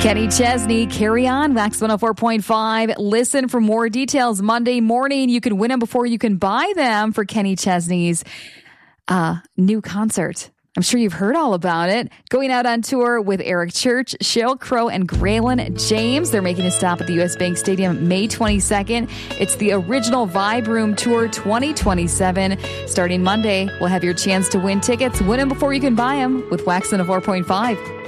Kenny Chesney, Carry On, Wax 104.5. Listen for more details Monday morning. You can win them before you can buy them for Kenny Chesney's new concert. I'm sure you've heard all about it. Going out on tour with Eric Church, Sheryl Crow, and Graylin James. They're making a stop at the U.S. Bank Stadium May 22nd. It's the Original Vibe Room Tour 2027. Starting Monday, we'll have your chance to win tickets. Win them before you can buy them with Wax 104.5.